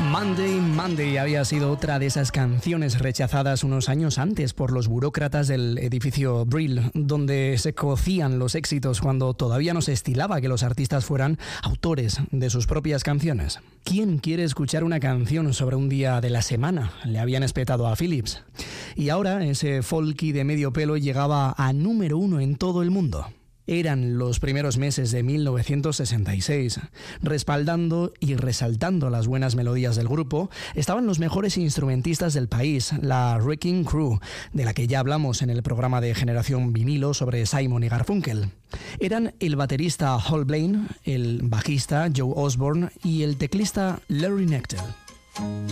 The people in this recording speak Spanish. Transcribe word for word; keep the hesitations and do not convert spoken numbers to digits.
Monday, Monday había sido otra de esas canciones rechazadas unos años antes por los burócratas del edificio Brill, donde se cocían los éxitos cuando todavía no se estilaba que los artistas fueran autores de sus propias canciones. ¿Quién quiere escuchar una canción sobre un día de la semana? Le habían espetado a Philips. Y ahora ese folky de medio pelo llegaba a número uno en todo el mundo. Eran los primeros meses de mil novecientos sesenta y seis. Respaldando y resaltando las buenas melodías del grupo estaban los mejores instrumentistas del país, la Wrecking Crew, de la que ya hablamos en el programa de Generación Vinilo sobre Simon y Garfunkel. Eran el baterista Hal Blaine, el bajista Joe Osborne y el teclista Larry Knechtel.